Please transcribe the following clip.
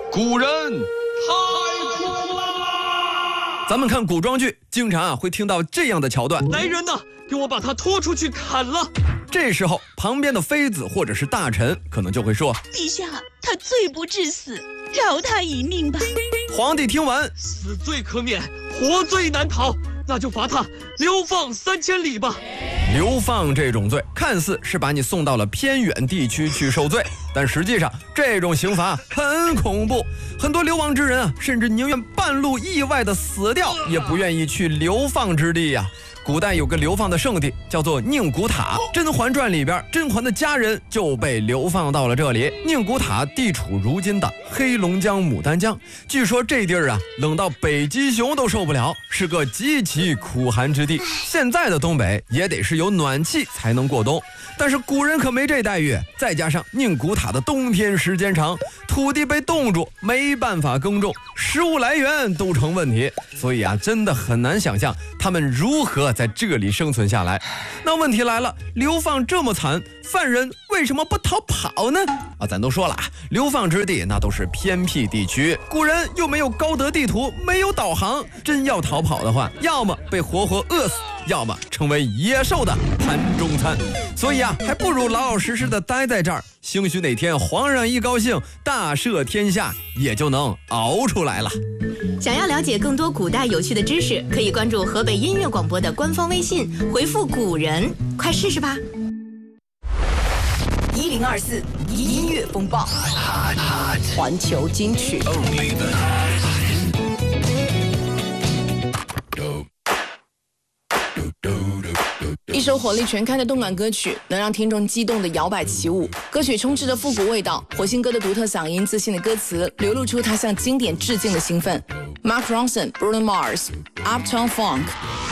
古人太酷了！ 咱们看古装剧，经常会听到这样的桥段： 来人呐，给我把他拖出去砍了！ 这时候，旁边的妃子或者是大臣可能就会说： 陛下，他罪不至死，饶他一命吧。 皇帝听完， 死罪可免，活罪难逃，那就罚他流放3000里吧。 流放这种罪，看似是把你送到了偏远地区去受罪，但实际上这种刑罚很恐怖。很多流亡之人甚至宁愿半路意外的死掉，也不愿意去流放之地呀。古代有个流放的圣地，叫做宁古塔。《甄嬛传》里边，甄嬛的家人就被流放到了这里。宁古塔地处如今的黑龙江牡丹江，据说这地儿冷到北极熊都受不了，是个极其苦寒之地。现在的东北也得是有暖气才能过冬，但是古人可没这待遇。再加上宁古塔的冬天时间长，土地被冻住，没办法耕种，食物来源都成问题，所以真的很难想象他们如何在这里生存下来。那问题来了，流放这么惨，犯人为什么不逃跑呢？咱都说了，流放之地那都是偏僻地区，古人又没有高德地图，没有导航，真要逃跑的话，要么被活活饿死，要么成为野兽的盘中餐。所以还不如老老实实的待在这儿，兴许哪天皇上一高兴，大赦天下，也就能熬出来了。 想要了解更多古代有趣的知识，可以关注河北音乐广播的官方微信，回复古人，快试试吧。 1024音乐风暴，环球金曲。一首火力全开的动感歌曲，能让听众激动的摇摆起舞。歌曲充斥着复古味道，火星哥的独特嗓音、自信的歌词，流露出他向经典致敬的兴奋。Mark Ronson、Bruno Mars、Uptown Funk。